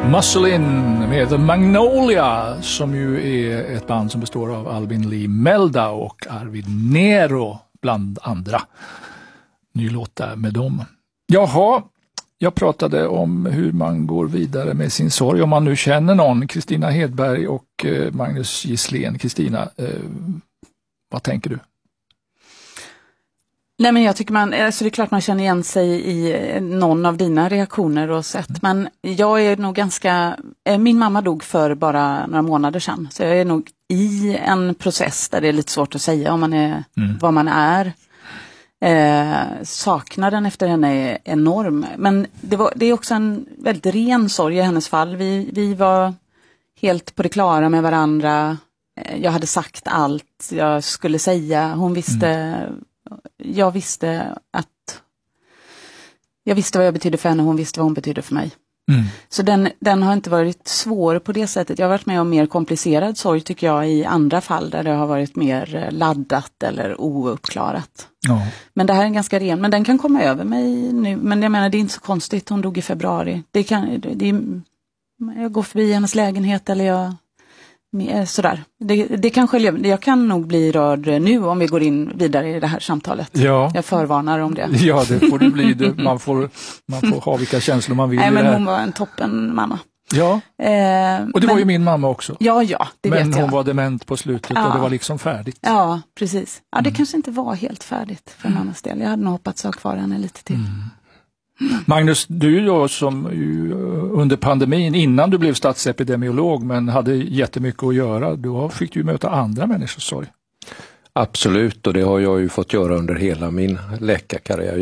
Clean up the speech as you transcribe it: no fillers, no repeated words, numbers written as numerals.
Muscle In med The Magnolia, som ju är ett band som består av Albin Lee Melda och Arvid Nero bland andra. Ny låt där med dem. Jaha, jag pratade om hur man går vidare med sin sorg. Om man nu känner någon, Kristina Hedberg och Magnus Gisslén. Kristina, vad tänker du? Nej, men jag tycker alltså det är klart man känner igen sig i någon av dina reaktioner och sätt. Men jag är nog min mamma dog för bara några månader sedan. Så jag är nog i en process där det är lite svårt att säga om man är, vad man är. Saknaden efter henne är enorm. Men det är också en väldigt ren sorg i hennes fall. Vi var helt på det klara med varandra. Jag hade sagt allt jag skulle säga. Hon visste... Jag visste vad jag betydde för henne och hon visste vad hon betydde för mig. Så den har inte varit svår på det sättet. Jag har varit med om mer komplicerad sorg tycker jag i andra fall där det har varit mer laddat eller ouppklarat. Ja. Men det här är en ganska ren, men den kan komma över mig nu. Men jag menar det är inte så konstigt, hon dog i februari. Jag går förbi hennes lägenhet eller jag... Sådär. Det kanske jag kan nog bli rörd nu om vi går in vidare i det här samtalet. Ja. Jag förvarnar om det. Ja, det får det bli. Man får ha vilka känslor man vill. Nej, men hon var en toppen mamma. Ja, och det var ju min mamma också. Ja, det vet jag. Men hon var dement på slutet och det var liksom färdigt. Ja, precis. Ja, det kanske inte var helt färdigt för mammas del. Jag hade nog hoppats ha kvar henne lite till. Magnus, du då som under pandemin, innan du blev statsepidemiolog men hade jättemycket att göra, då fick du möta andra människors sorg. Absolut, och det har jag ju fått göra under hela min läkarkarriär.